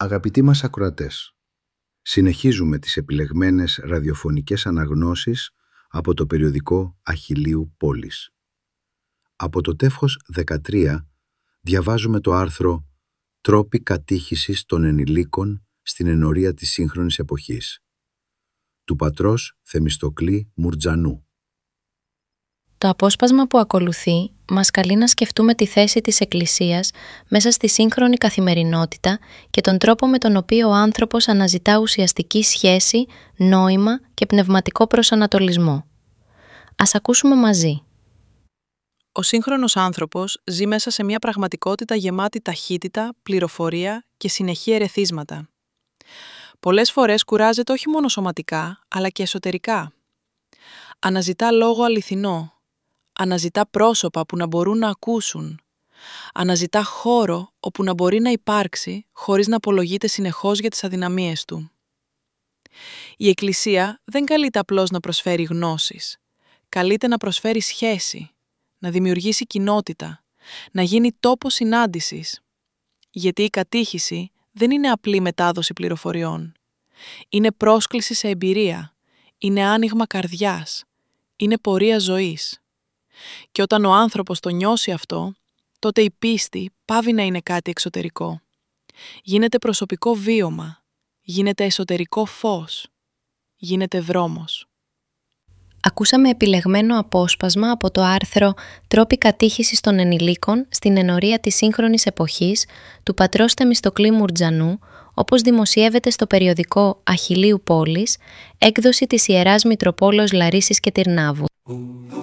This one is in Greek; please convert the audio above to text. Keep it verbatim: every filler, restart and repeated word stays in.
Αγαπητοί μας ακροατές, συνεχίζουμε τις επιλεγμένες ραδιοφωνικές αναγνώσεις από το περιοδικό Αχιλλείου Πόλης. Από το τεύχος δεκατρία διαβάζουμε το άρθρο «Τρόποι κατήχησης των ενηλίκων στην ενορία της σύγχρονης εποχής» του πατρός Θεμιστοκλή Μουρτζανού. Το απόσπασμα που ακολουθεί μας καλεί να σκεφτούμε τη θέση της Εκκλησίας μέσα στη σύγχρονη καθημερινότητα και τον τρόπο με τον οποίο ο άνθρωπος αναζητά ουσιαστική σχέση, νόημα και πνευματικό προσανατολισμό. Ας ακούσουμε μαζί. Ο σύγχρονος άνθρωπος ζει μέσα σε μια πραγματικότητα γεμάτη ταχύτητα, πληροφορία και συνεχή ερεθίσματα. Πολλές φορές κουράζεται όχι μόνο σωματικά, αλλά και εσωτερικά. Αναζητά λόγο αληθινό. Αναζητά πρόσωπα που να μπορούν να ακούσουν. Αναζητά χώρο όπου να μπορεί να υπάρξει χωρίς να απολογείται συνεχώς για τις αδυναμίες του. Η Εκκλησία δεν καλείται απλώς να προσφέρει γνώσεις. Καλείται να προσφέρει σχέση, να δημιουργήσει κοινότητα, να γίνει τόπος συνάντησης. Γιατί η κατήχηση δεν είναι απλή μετάδοση πληροφοριών. Είναι πρόσκληση σε εμπειρία, είναι άνοιγμα καρδιάς, είναι πορεία ζωής. Και όταν ο άνθρωπος το νιώσει αυτό, τότε η πίστη πάβει να είναι κάτι εξωτερικό. Γίνεται προσωπικό βίωμα, γίνεται εσωτερικό φως, γίνεται δρόμος. Ακούσαμε επιλεγμένο απόσπασμα από το άρθρο «Τρόποι κατήχησης των ενηλίκων στην ενορία της σύγχρονης εποχής» του πατρός Θεμιστοκλή Μουρτζανού, όπως δημοσιεύεται στο περιοδικό Αχιλλείου Πόλης, έκδοση της Ιεράς Μητροπόλεως Λαρίσης και Τυρνάβου.